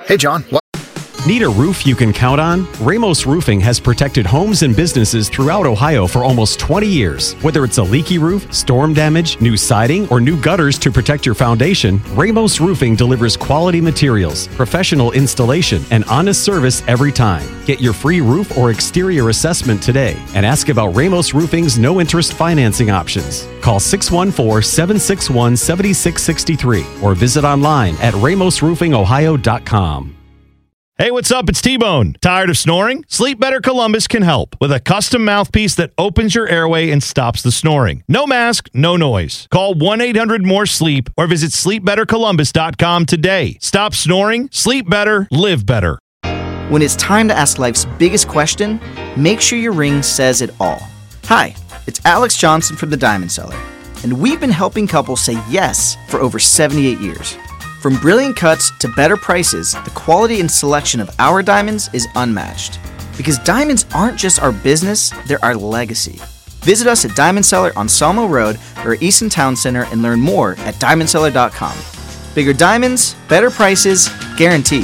Hey, John. What? Need a roof you can count on? Ramos Roofing has protected homes and businesses throughout Ohio for almost 20 years. Whether it's a leaky roof, storm damage, new siding, or new gutters to protect your foundation, Ramos Roofing delivers quality materials, professional installation, and honest service every time. Get your free roof or exterior assessment today and ask about Ramos Roofing's no-interest financing options. Call 614-761-7663 or visit online at ramosroofingohio.com. Hey, what's up? It's T-Bone. Tired of snoring? Sleep Better Columbus can help with a custom mouthpiece that opens your airway and stops the snoring. No mask, no noise. Call 1-800-MORE-SLEEP or visit sleepbettercolumbus.com today. Stop snoring, sleep better, live better. When it's time to ask life's biggest question, make sure your ring says it all. Hi, it's Alex Johnson from the Diamond Cellar, and we've been helping couples say yes for over 78 years. From brilliant cuts to better prices, the quality and selection of our diamonds is unmatched. Because diamonds aren't just our business, they're our legacy. Visit us at Diamond Cellar on Sawmill Road or Easton Town Center and learn more at diamondcellar.com. Bigger diamonds, better prices, guaranteed.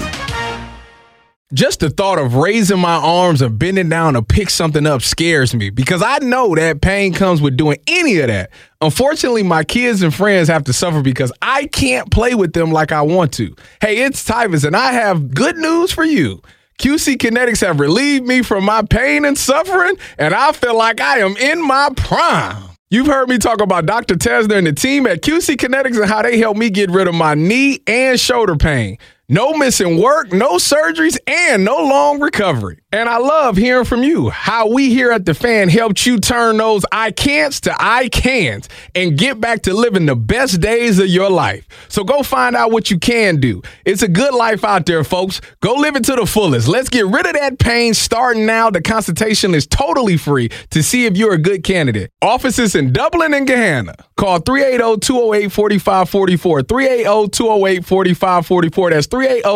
Just the thought of raising my arms or bending down to pick something up scares me because I know that pain comes with doing any of that. Unfortunately, my kids and friends have to suffer because I can't play with them like I want to. Hey, it's Tyvus, and I have good news for you. QC Kinetics have relieved me from my pain and suffering, and I feel like I am in my prime. You've heard me talk about Dr. Tesner and the team at QC Kinetics and how they helped me get rid of my knee and shoulder pain. No missing work, no surgeries, and no long recovery. And I love hearing from you how we here at The Fan helped you turn those I can'ts to I can'ts and get back to living the best days of your life. So go find out what you can do. It's a good life out there, folks. Go live it to the fullest. Let's get rid of that pain starting now. The consultation is totally free to see if you're a good candidate. Offices in Dublin and Gahanna. Call 380-208-4544. 380-208-4544. That's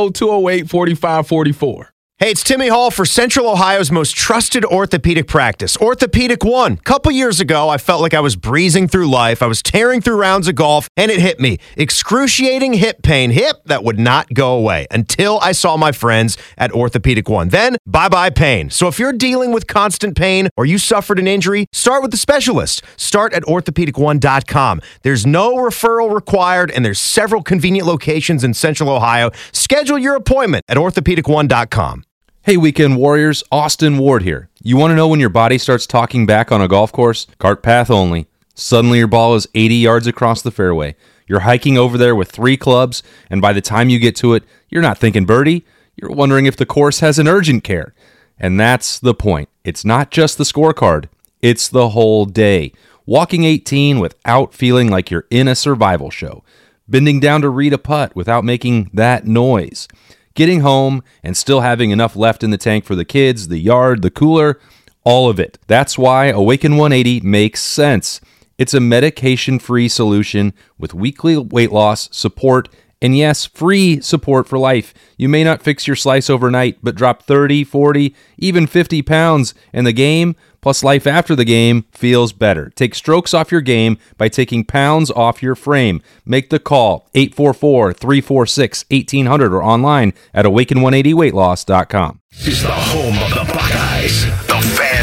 380-208-4544. Hey, it's Timmy Hall for Central Ohio's most trusted orthopedic practice, Orthopedic One. A couple years ago, I felt like I was breezing through life. I was tearing through rounds of golf, and it hit me. Excruciating hip pain. Hip that would not go away until I saw my friends at Orthopedic One. Then, bye-bye pain. So if you're dealing with constant pain or you suffered an injury, start with the specialist. Start at orthopedic1.com. There's no referral required, and there's several convenient locations in Central Ohio. Schedule your appointment at orthopedic1.com. Hey, Weekend Warriors, Austin Ward here. You want to know when your body starts talking back on a golf course? Cart path only. Suddenly your ball is 80 yards across the fairway. You're hiking over there with 3 clubs, and by the time you get to it, you're not thinking birdie. You're wondering if the course has an urgent care. And that's the point. It's not just the scorecard. It's the whole day. Walking 18 without feeling like you're in a survival show. Bending down to read a putt without making that noise. Getting home and still having enough left in the tank for the kids, the yard, the cooler, all of it. That's why Awaken 180 makes sense. It's a medication-free solution with weekly weight loss, support, and yes, free support for life. You may not fix your slice overnight, but drop 30, 40, even 50 pounds, and the game, plus life after the game, feels better. Take strokes off your game by taking pounds off your frame. Make the call, 844-346-1800, or online at awaken180weightloss.com. Is the home of the Buckeyes, the Fan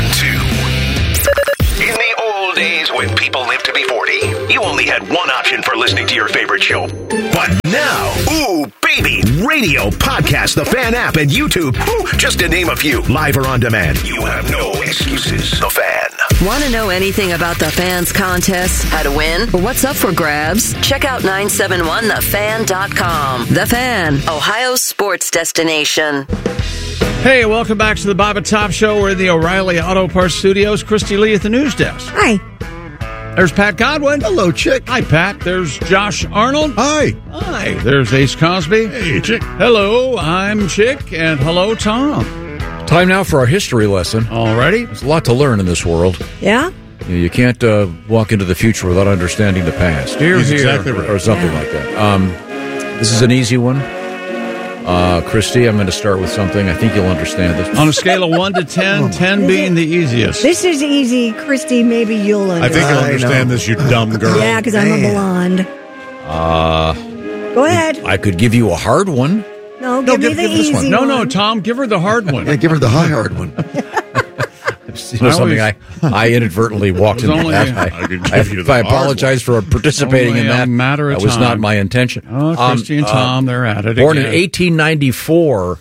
2. In the old days when people lived to be 40, you only had one option for listening to your favorite show. But now, ooh, baby, radio, podcast, the Fan app, and YouTube, ooh, just to name a few, live or on demand. You have no excuses. The Fan. Want to know anything about the Fan's contests, how to win, or what's up for grabs? Check out 971thefan.com. The Fan, Ohio's sports destination. Hey, welcome back to the Bob and Tom Show. We're in the O'Reilly Auto Parts Studios. Christy Lee at the news desk. Hi. There's Pat Godwin. Hello, Chick. Hi, Pat. There's Josh Arnold. Hi. Hi. There's Ace Cosby. Hey, Chick. Hello, I'm Chick, and hello, Tom. Time now for our history lesson. Alrighty. There's a lot to learn in this world. Yeah? You can't walk into the future without understanding the past. Here's exactly right. Or something like that. This is an easy one. Christy, I'm going to start with something. I think you'll understand this. On a scale of 1 to 10, 10 being the easiest. This is easy. Christy, maybe you'll understand. I think you'll understand this, you dumb girl. Yeah, because I'm a blonde. Go ahead. I could give you a hard one. No, give me the this one. easy No, one. no, Tom, give her the hard one. Yeah, give her the hard one. Something I inadvertently walked into only- that. I could give you the I hard apologize for participating Only in a that. matter of That was time. not my intention. Oh, Christy and Tom, they're at it Born again. in 1894,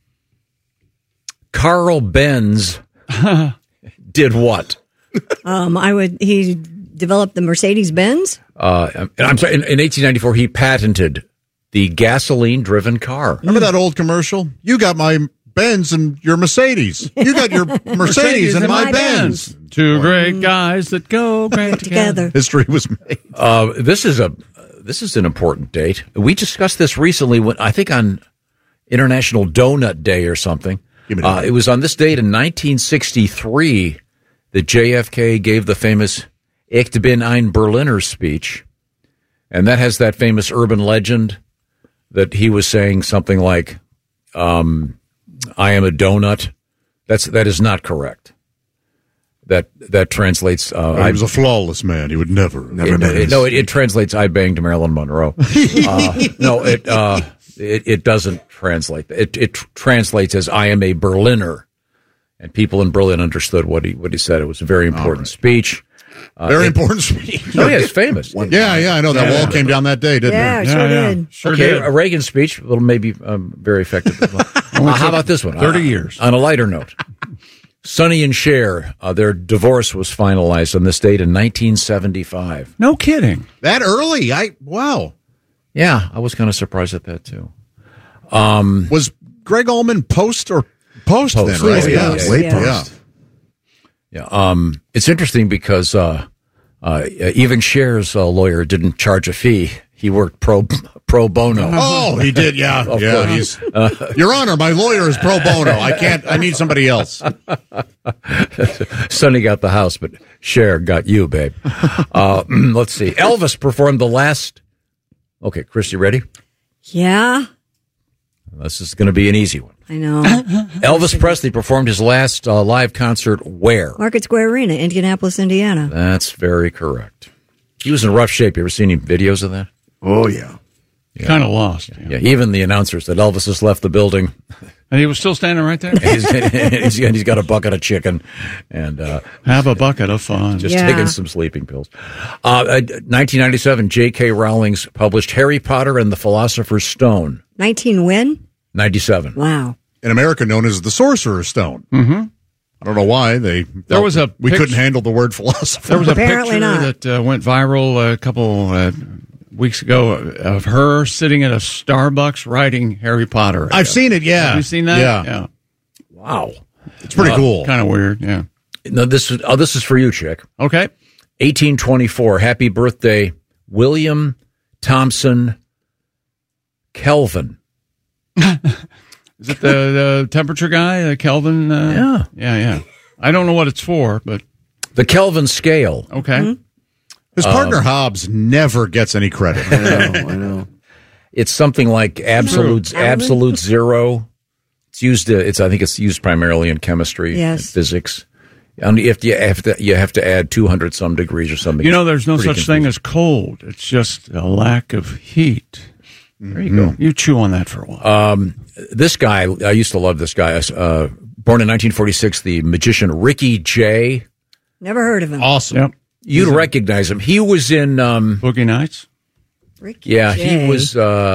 Carl Benz did what? He developed the Mercedes-Benz. I'm sorry. In 1894, he patented the gasoline-driven car. Remember that old commercial? You got my Benz and your Mercedes. You got your Mercedes and my Benz. Two great guys that go great together. History was made. This is an important date. We discussed this recently when I think on International Donut Day or something. It was on this date in 1963 that JFK gave the famous Ich bin ein Berliner speech, and that has that famous urban legend that he was saying something like, "I am a donut." That is not correct. That translates. He was a flawless man. He would never it translates. I banged Marilyn Monroe. It doesn't translate. It translates as I am a Berliner, and people in Berlin understood what he said. It was a very important speech. Very important speech. Oh yeah, it's famous. Yeah, I know that wall came down that day, didn't it? Sure did. Sure Okay, did. a Reagan speech, well, maybe very effective. How about this one? 30 years. On a lighter note, Sonny and Cher, their divorce was finalized on this date in 1975. No kidding. That early? Wow. Yeah, I was kind of surprised at that too. Was Greg Allman post then, right? Post. Late Yeah. post. Yeah. It's interesting because even Cher's lawyer didn't charge a fee. He worked pro bono. Oh, he did, yeah. Yeah, he's Your Honor, my lawyer is pro bono. I need somebody else. Sonny got the house, but Cher got you, babe. Let's see. Elvis performed the last. Okay, Christy, ready? Yeah, This is going to be an easy one. I know. Elvis Presley performed his last live concert where? Market Square Arena, Indianapolis, Indiana. That's very correct. He was in rough shape. You ever seen any videos of that? Oh, yeah. Kind of lost. Yeah, even the announcers said Elvis has left the building. And he was still standing right there? he's got a bucket of chicken and have a bucket of fun. Just taking some sleeping pills. 1997, J.K. Rowling published Harry Potter and the Philosopher's Stone. 19 when? 97. Wow. In America, known as the Sorcerer's Stone. Mm-hmm. I don't know why we couldn't handle the word philosopher. There was a Apparently picture that went viral a couple weeks ago of her sitting at a Starbucks writing Harry Potter. I've seen it, yeah. Have you seen that? Yeah. Wow. It's pretty cool. Kind of weird, yeah. No, this is for you, Chick. Okay. 1824. Happy birthday, William Thompson Kelvin. Is it the temperature guy, Kelvin? Yeah. I don't know what it's for, but the Kelvin scale. Okay. Mm-hmm. His partner Hobbs never gets any credit. I know. It's something like absolute zero. It's used. I think it's used primarily in chemistry and physics. And you have to add 200 some degrees or something. You know, there's no such thing as cold. It's just a lack of heat. There you go. You chew on that for a while. This guy, I used to love this guy. Born in 1946, the magician Ricky Jay. Never heard of him. Awesome. Yep. You'd recognize him. He was in Boogie Nights. Ricky yeah, Jay. he was.